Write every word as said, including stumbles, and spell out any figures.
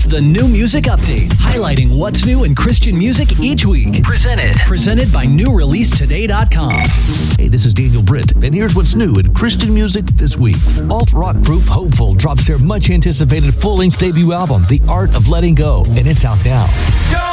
the New Music Update, highlighting what's new in Christian music each week. Presented. Presented by new release today dot com. Hey, this is Daniel Britt, and here's what's new in Christian music this week. Alt-rock group Hopeful drops their much-anticipated full-length debut album, The Art of Letting Go, and it's out now.